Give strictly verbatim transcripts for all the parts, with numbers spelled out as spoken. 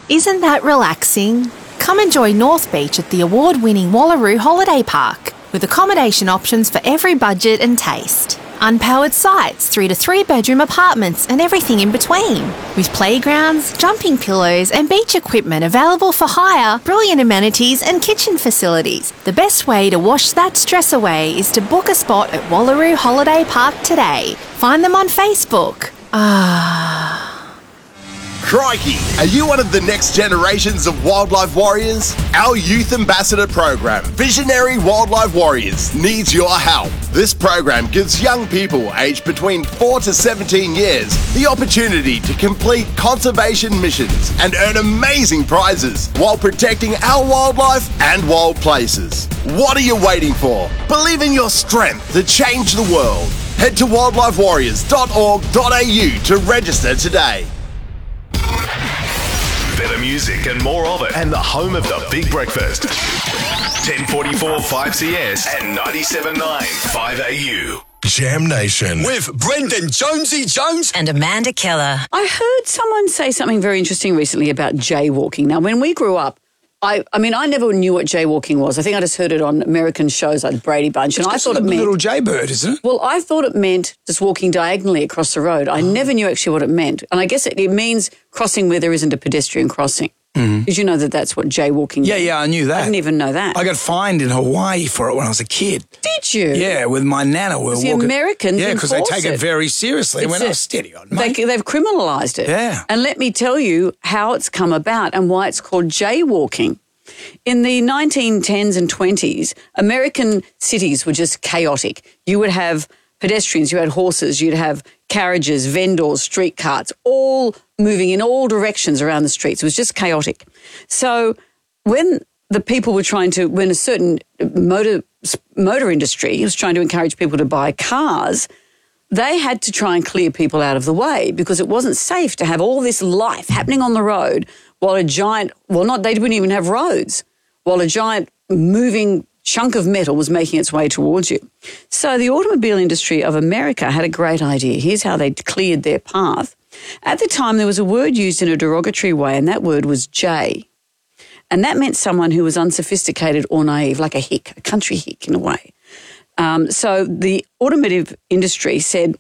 Isn't that relaxing? Come enjoy North Beach at the award-winning Wallaroo Holiday Park, with accommodation options for every budget and taste. Unpowered sites through to three-bedroom apartments and everything in between. With playgrounds, jumping pillows and beach equipment available for hire, brilliant amenities and kitchen facilities. The best way to wash that stress away is to book a spot at Wallaroo Holiday Park today. Find them on Facebook. Ah... Crikey! Are you one of the next generations of wildlife warriors? Our Youth Ambassador program, Visionary Wildlife Warriors, needs your help. This program gives young people aged between four to seventeen years the opportunity to complete conservation missions and earn amazing prizes while protecting our wildlife and wild places. What are you waiting for? Believe in your strength to change the world. Head to wildlife warriors dot org dot a u to register today. Better music and more of it, and the home of the Big Breakfast. ten forty-four five C S and ninety-seven point nine five A U. Jam Nation. With Brendan Jonesy Jones and Amanda Keller. I heard someone say something very interesting recently about jaywalking. Now, when we grew up, I, I mean, I never knew what jaywalking was. I think I just heard it on American shows like Brady Bunch, and it's I thought it a meant little jaybird, isn't it? Well, I thought it meant just walking diagonally across the road. I oh. never knew actually what it meant, and I guess it, it means crossing where there isn't a pedestrian crossing. Mm-hmm. Did you know that that's what jaywalking is? Yeah, yeah, I knew that. I didn't even know that. I got fined in Hawaii for it when I was a kid. Did you? Yeah, with my nana. We were the walking. Americans Yeah, because they take it, it very seriously. It's when a, I was steady on, mate. They, they've criminalised it. Yeah. And let me tell you how it's come about and why it's called jaywalking. In the nineteen tens and twenties, American cities were just chaotic. You would have pedestrians, you had horses, you'd have carriages, vendors, street carts, all moving in all directions around the streets. It was just chaotic. So when the people were trying to, when a certain motor motor industry was trying to encourage people to buy cars, they had to try and clear people out of the way because it wasn't safe to have all this life happening on the road while a giant, well, not, they didn't even have roads, while a giant moving chunk of metal was making its way towards you. So the automobile industry of America had a great idea. Here's how they cleared their path. At the time, there was a word used in a derogatory way, and that word was jay. And that meant someone who was unsophisticated or naive, like a hick, a country hick in a way. Um, so the automotive industry said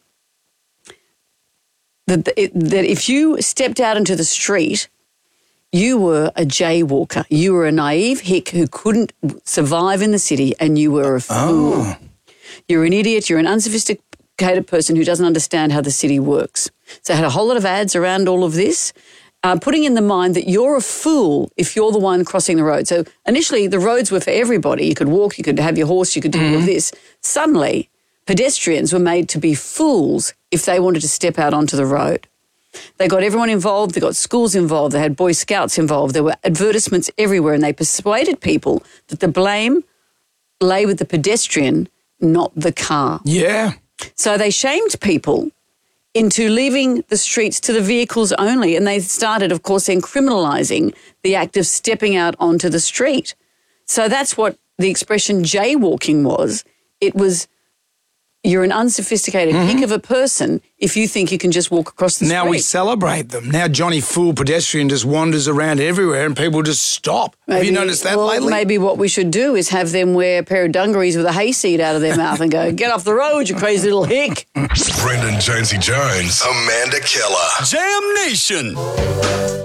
that, the, that if you stepped out into the street, you were a jaywalker. You were a naive hick who couldn't survive in the city, and you were a fool. Oh. You're an idiot. You're an unsophisticated person who doesn't understand how the city works. So I had a whole lot of ads around all of this, uh, putting in the mind that you're a fool if you're the one crossing the road. So initially the roads were for everybody. You could walk, you could have your horse, you could do mm-hmm. all of this. Suddenly, pedestrians were made to be fools if they wanted to step out onto the road. They got everyone involved. They got schools involved. They had Boy Scouts involved. There were advertisements everywhere, and they persuaded people that the blame lay with the pedestrian, not the car. Yeah. So they shamed people into leaving the streets to the vehicles only, and they started, of course, then criminalising the act of stepping out onto the street. So that's what the expression jaywalking was. It was, you're an unsophisticated mm-hmm. hick of a person if you think you can just walk across the now street. Now we celebrate them. Now Johnny Fool pedestrian just wanders around everywhere and people just stop. Maybe, have you noticed that well, lately? Maybe what we should do is have them wear a pair of dungarees with a hayseed out of their mouth and go, get off the road, you crazy little hick. Brendan Jonesy Jones, Amanda Keller. Jam Nation.